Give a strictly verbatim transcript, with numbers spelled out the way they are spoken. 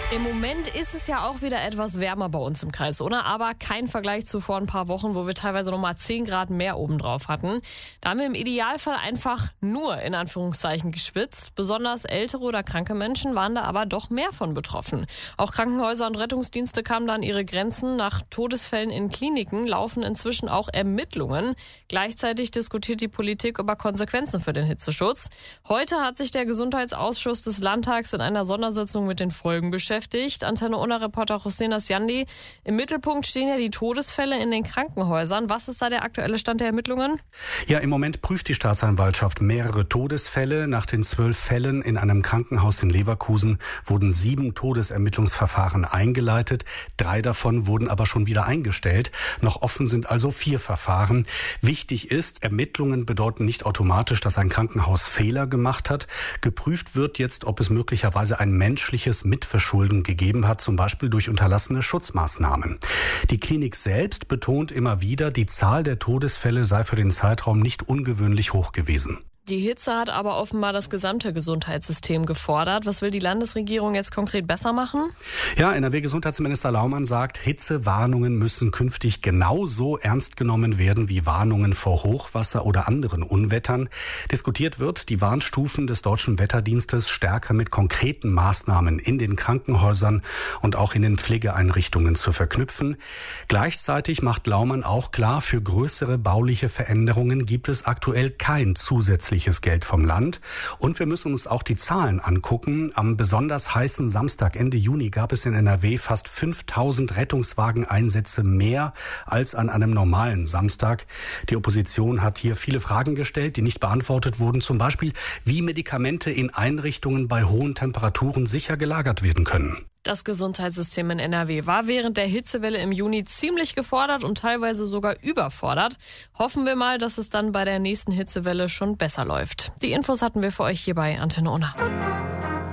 Im Moment ist es ja auch wieder etwas wärmer bei uns im Kreis, oder? Aber kein Vergleich zu vor ein paar Wochen, wo wir teilweise noch mal zehn Grad mehr obendrauf hatten. Da haben wir im Idealfall einfach nur in Anführungszeichen geschwitzt. Besonders ältere oder kranke Menschen waren da aber doch mehr von betroffen. Auch Krankenhäuser und Rettungsdienste kamen da an ihre Grenzen. Nach Todesfällen in Kliniken laufen inzwischen auch Ermittlungen. Gleichzeitig diskutiert die Politik über Konsequenzen für den Hitzeschutz. Heute hat sich der Gesundheitsausschuss des Landtags in einer Sondersitzung mit den Folgen beschäftigt. Antenne Unna-Reporter Hussein Asyandi. Im Mittelpunkt stehen ja die Todesfälle in den Krankenhäusern. Was ist da der aktuelle Stand der Ermittlungen? Ja, im Moment prüft die Staatsanwaltschaft mehrere Todesfälle. Nach den zwölf Fällen in einem Krankenhaus in Leverkusen wurden sieben Todesermittlungsverfahren eingeleitet. Drei davon wurden aber schon wieder eingestellt. Noch offen sind also vier Verfahren. Wichtig ist, Ermittlungen bedeuten nicht automatisch, dass ein Krankenhaus Fehler gemacht hat. Geprüft wird jetzt, ob es möglicherweise ein menschliches Mitverschulden gegeben hat, zum Beispiel durch unterlassene Schutzmaßnahmen. Die Klinik selbst betont immer wieder, die Zahl der Todesfälle sei für den Zeitraum nicht ungewöhnlich hoch gewesen. Die Hitze hat aber offenbar das gesamte Gesundheitssystem gefordert. Was will die Landesregierung jetzt konkret besser machen? Ja, N R W-Gesundheitsminister Laumann sagt, Hitzewarnungen müssen künftig genauso ernst genommen werden wie Warnungen vor Hochwasser oder anderen Unwettern. Diskutiert wird, die Warnstufen des Deutschen Wetterdienstes stärker mit konkreten Maßnahmen in den Krankenhäusern und auch in den Pflegeeinrichtungen zu verknüpfen. Gleichzeitig macht Laumann auch klar, für größere bauliche Veränderungen gibt es aktuell kein zusätzliches Geld vom Land. Und wir müssen uns auch die Zahlen angucken. Am besonders heißen Samstag Ende Juni gab es in N R W fast fünftausend Rettungswageneinsätze mehr als an einem normalen Samstag. Die Opposition hat hier viele Fragen gestellt, die nicht beantwortet wurden. Zum Beispiel, wie Medikamente in Einrichtungen bei hohen Temperaturen sicher gelagert werden können. Das Gesundheitssystem in N R W war während der Hitzewelle im Juni ziemlich gefordert und teilweise sogar überfordert. Hoffen wir mal, dass es dann bei der nächsten Hitzewelle schon besser läuft. Die Infos hatten wir für euch hier bei Antenne Unna.